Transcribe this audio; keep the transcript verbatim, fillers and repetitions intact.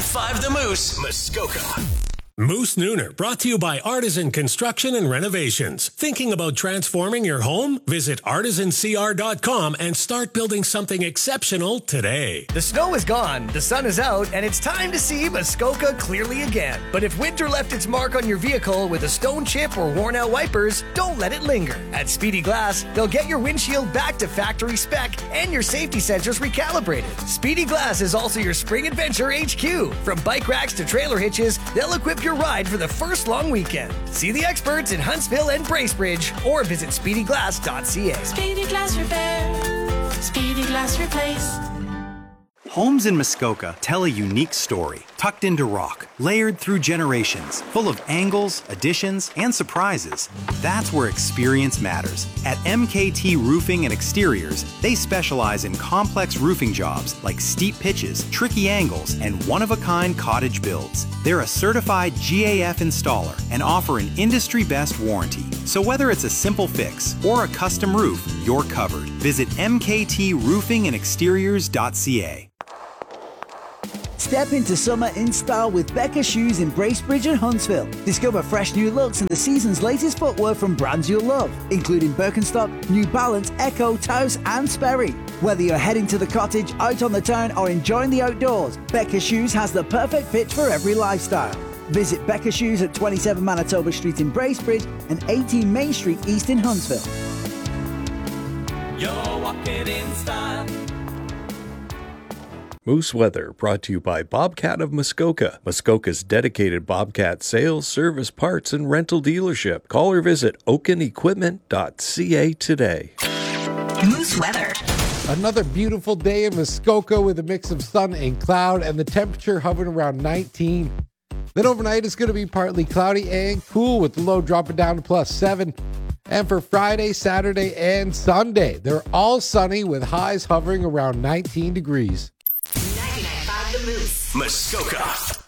five The Moose, Muskoka. Moose Nooner, brought to you by Artisan Construction and Renovations. Thinking about transforming your home? Visit artisan c r dot com and start building something exceptional today. The snow is gone, the sun is out, and it's time to see Muskoka clearly again. But if winter left its mark on your vehicle with a stone chip or worn-out wipers, don't let it linger. At Speedy Glass, they'll get your windshield back to factory spec and your safety sensors recalibrated. Speedy Glass is also your spring adventure H Q. From bike racks to trailer hitches, they'll equip your ride for the first long weekend. See the experts in Huntsville and Bracebridge or visit speedy glass dot c a. Speedy Glass Repair. Speedy Glass Replace. Homes in Muskoka tell a unique story, tucked into rock, layered through generations, full of angles, additions, and surprises. That's where experience matters. At M K T Roofing and Exteriors, they specialize in complex roofing jobs like steep pitches, tricky angles, and one-of-a-kind cottage builds. They're a certified G A F installer and offer an industry-best warranty. So whether it's a simple fix or a custom roof, you're covered. Visit m k t roofing and exteriors dot c a. Step into summer in style with Becca Shoes in Bracebridge and Huntsville. Discover fresh new looks and the season's latest footwear from brands you'll love, including Birkenstock, New Balance, Echo, Taos, and Sperry. Whether you're heading to the cottage, out on the town, or enjoying the outdoors, Becca Shoes has the perfect fit for every lifestyle. Visit Becca Shoes at twenty-seven Manitoba Street in Bracebridge and eighteen Main Street East in Huntsville. You're walking in style. Moose Weather, brought to you by Bobcat of Muskoka, Muskoka's dedicated Bobcat sales, service, parts, and rental dealership. Call or visit oaken equipment dot c a today. Moose Weather. Another beautiful day in Muskoka with a mix of sun and cloud, and the temperature hovering around nineteen. Then overnight it's going to be partly cloudy and cool, with the low dropping down to plus seven. And for Friday, Saturday, and Sunday, they're all sunny with highs hovering around nineteen degrees. Muskoka.